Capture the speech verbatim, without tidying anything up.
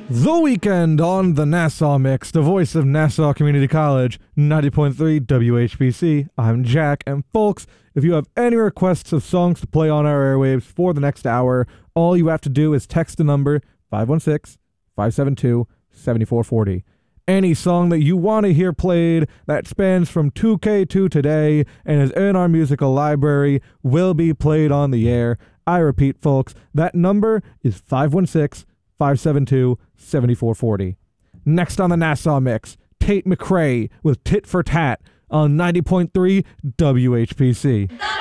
The Weekend on the Nassau Mix, the voice of Nassau Community College, ninety point three W H P C. I'm Jack, and folks, if you have any requests of songs to play on our airwaves for the next hour, all you have to do is text the number five one six, five seven two, seven four four zero. Any song that you want to hear played that spans from two K to today and is in our musical library will be played on the air. I repeat, folks, that number is five one six, five seven two, seven four four zero. Next on the Nassau Mix, Tate McRae with Tit for Tat on ninety point three W H P C.